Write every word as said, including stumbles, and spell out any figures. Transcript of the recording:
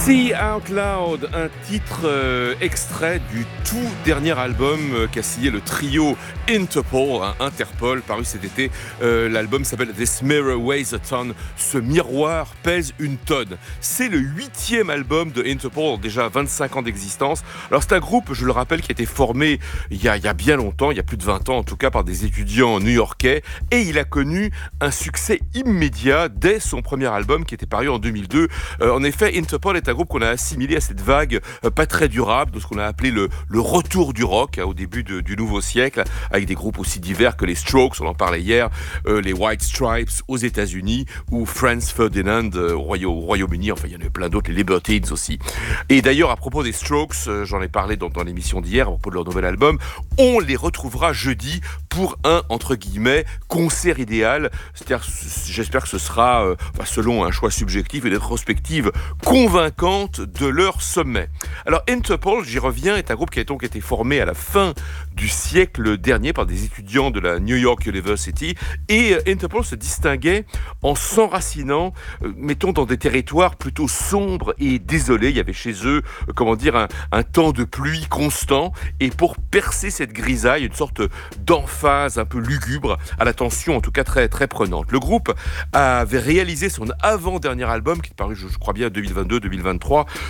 See Out Loud, un titre euh, extrait du tout dernier album euh, qu'a signé le trio Interpol, hein, Interpol, paru cet été. Euh, l'album s'appelle This Mirror Weighs a Ton. Ce miroir pèse une tonne. C'est le huitième album de Interpol, déjà vingt-cinq ans d'existence. Alors c'est un groupe, je le rappelle, qui a été formé il y a, il y a bien longtemps, il y a plus de vingt ans en tout cas, par des étudiants new-yorkais. Et il a connu un succès immédiat dès son premier album qui était paru en deux mille deux. Euh, en effet, Interpol est un groupe qu'on a assimilé à cette vague euh, pas très durable de ce qu'on a appelé le, le retour du rock hein, au début de, du nouveau siècle, avec des groupes aussi divers que les Strokes, on en parlait hier, euh, les White Stripes aux États-Unis ou Franz Ferdinand euh, au, Royaume, au Royaume-Uni, enfin il y en a plein d'autres, les Libertines aussi. Et d'ailleurs à propos des Strokes, euh, j'en ai parlé dans, dans l'émission d'hier à propos de leur nouvel album, on les retrouvera jeudi pour un, entre guillemets, concert idéal. C'est-à-dire, j'espère que ce sera, euh, enfin, selon un choix subjectif et une rétrospective convaincante de leur sommet. Alors, Interpol, j'y reviens, est un groupe qui a donc été formé à la fin du siècle dernier par des étudiants de la New York University. Et euh, Interpol se distinguait en s'enracinant, euh, mettons, dans des territoires plutôt sombres et désolés. Il y avait chez eux, euh, comment dire, un, un temps de pluie constant. Et pour percer cette grisaille, une sorte d'emphase un peu lugubre, à la tension en tout cas très, très prenante. Le groupe avait réalisé son avant-dernier album, qui est paru, je, je crois bien, deux mille vingt-deux deux mille vingt-trois,